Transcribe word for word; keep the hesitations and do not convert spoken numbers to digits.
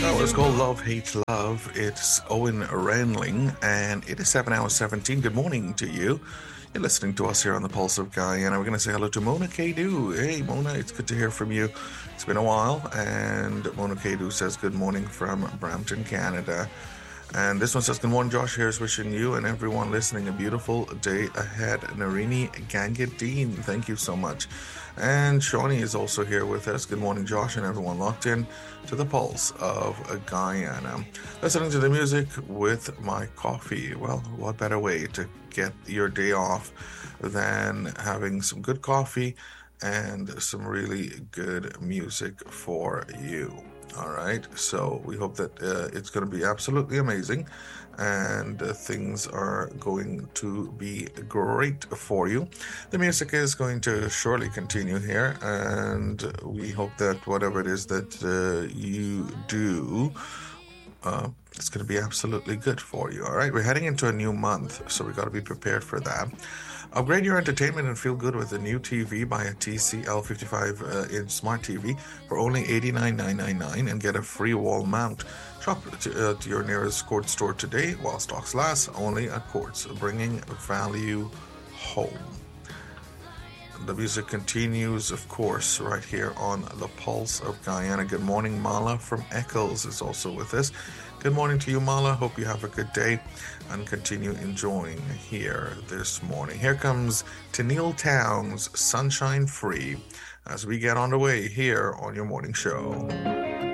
It's called Love, Hate, Love. It's Owen Renling, and it is seven hours seventeen. Good morning to you. You're listening to us here on the Pulse of Guyana. We're going to say hello to Mona Kadu. Hey, Mona, it's good to hear from you. It's been a while, and Mona Kadu says good morning from Brampton, Canada. And this one says, good morning, Josh. Here's wishing you and everyone listening a beautiful day ahead. Narini Gangadine, thank you so much. And Shawnee is also here with us. Good morning, Josh, and everyone locked in to the Pulse of Guyana. Listening to the music with my coffee. Well, what better way to get your day off than having some good coffee and some really good music for you. All right, so we hope that uh, it's going to be absolutely amazing and uh, things are going to be great for you. The music is going to surely continue here, and we hope that whatever it is that uh, you do, uh, it's going to be absolutely good for you. All right, we're heading into a new month, so we got to be prepared for that. Upgrade your entertainment and feel good with a new T V. Buy a T C L fifty-five inch smart T V for only eighty-nine thousand nine hundred ninety-nine dollars and get a free wall mount. Shop to, uh, to your nearest Quartz store today while stocks last, only at Quartz, bringing value home. The music continues, of course, right here on the Pulse of Guyana. Good morning, Mala from Eccles is also with us. Good morning to you, Mala. Hope you have a good day and continue enjoying here this morning. Here comes Tennille Townes, Sunshine Free, as we get on the way here on your morning show.